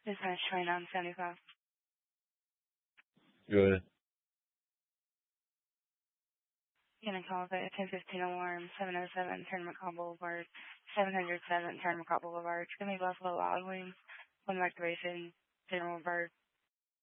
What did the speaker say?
This is 2975. Go ahead. You can call us at 1015 alarm 707 Tournament Boulevard, 707 Tournament Boulevard. It's going to be Buffalo Wild Wings, one activation, General Bird.